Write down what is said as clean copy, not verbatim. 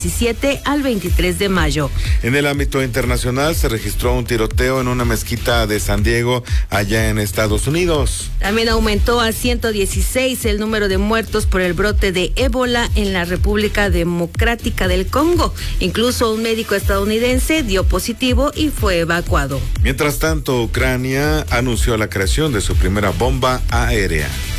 17 al 23 de mayo. En el ámbito internacional se registró un tiroteo en una mezquita de San Diego, allá en Estados Unidos. También aumentó a 116 el número de muertos por el brote de ébola en la República Democrática del Congo. Incluso un médico estadounidense dio positivo y fue evacuado. Mientras tanto, Ucrania anunció la creación de su primera bomba aérea.